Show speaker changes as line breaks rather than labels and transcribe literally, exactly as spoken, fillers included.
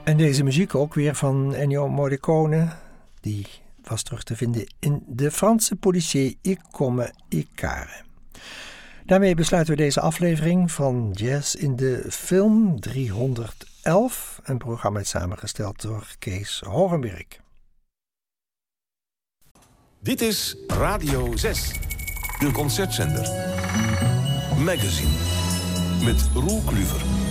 En deze muziek ook weer van Ennio Morricone. Die was terug te vinden in de Franse policier I Come I Care. Daarmee besluiten we deze aflevering van Jazz in de Film driehonderdelf. Een programma samengesteld door Kees Hogenberg.
Dit is Radio zes, de concertzender. Magazine met Roel Kluver.